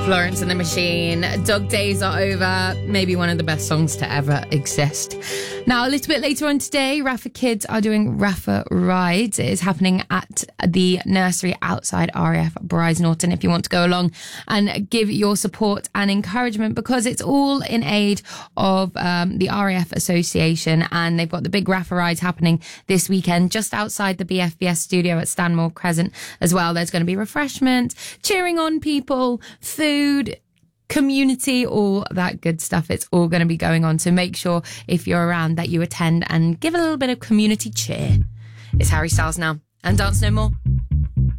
Florence and the Machine. Dog Days Are Over. Maybe one of the best songs to ever exist. Now, a little bit later on today, Rafa Kids are doing Rafa Rides. It is happening at the nursery outside RAF Brize Norton. If you want to go along and give your support and encouragement, because it's all in aid of the RAF Association, and they've got the big Rafa Rides happening this weekend just outside the BFBS studio at Stanmore Crescent as well. There's going to be refreshments, cheering on people, food, community, all that good stuff. It's all going to be going on. So make sure if you're around that you attend and give a little bit of community cheer. It's Harry Styles now and Dance No More.